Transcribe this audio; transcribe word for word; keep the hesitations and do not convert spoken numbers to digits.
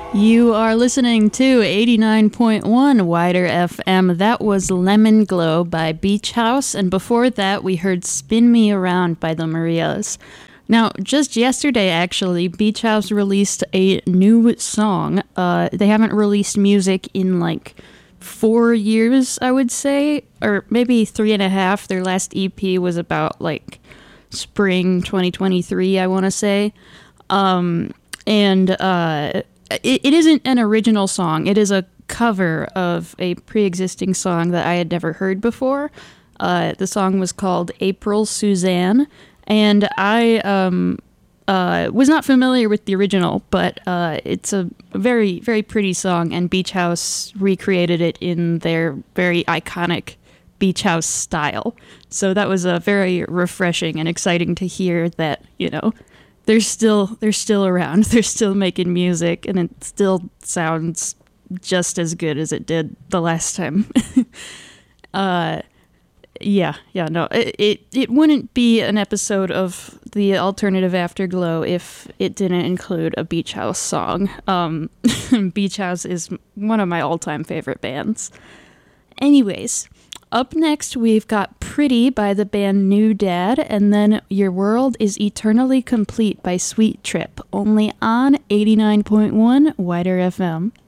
You are listening to eighty-nine point one Wider F M. That was Lemon Glow by Beach House, and before that we heard Spin Me Around by the Marias. Now, just yesterday, actually, Beach House released a new song. Uh, they haven't released music in like four years, I would say, or maybe three and a half. Their last E P was about like spring twenty twenty-three, I want to say. Um, and uh, it, it isn't an original song. It is a cover of a pre-existing song that I had never heard before. Uh, the song was called April Suzanne, and I um, uh, was not familiar with the original, but uh, it's a very, very pretty song, and Beach House recreated it in their very iconic Beach House style. So that was uh, very refreshing and exciting to hear that, you know, they're still they're still around. They're still making music, and it still sounds just as good as it did the last time. uh, yeah, yeah, no, it, it it wouldn't be an episode of the Alternative Afterglow if it didn't include a Beach House song. Um, Beach House is one of my all-time favorite bands. Anyways, up next, we've got Pretty by the band New Dad, and then Your World is Eternally Complete by Sweet Trip, only on eighty-nine point one Wider F M.